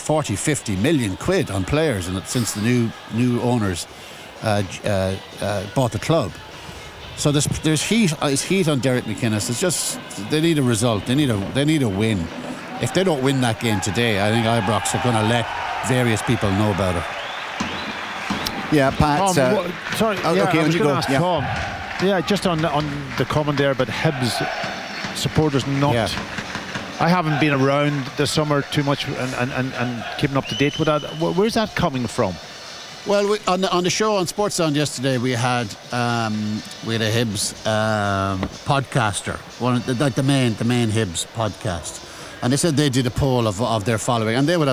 40-50 million quid on players since the new owners bought the club. So there's heat on Derek McInnes. It's just they need a result. They need a win. If they don't win that game today, I think Ibrox are going to let various people know about it. Yeah, Pat. Sorry. Okay, I was you going go. to ask Tom. Yeah, just on the comment there about Hibs supporters not. Yeah. I haven't been around this summer too much and keeping up to date with that. Where's that coming from? Well, on the show on Sports Sound yesterday, we had a Hibs podcaster, the main Hibs podcast, and they said they did a poll of their following, and they would